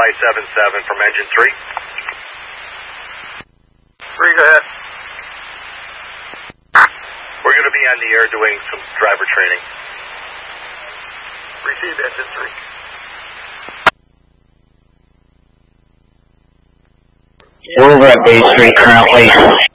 577 from engine 3. 3, go ahead. We're going to be on the air doing some driver training. Receive engine 3. We're over at Bay Street currently.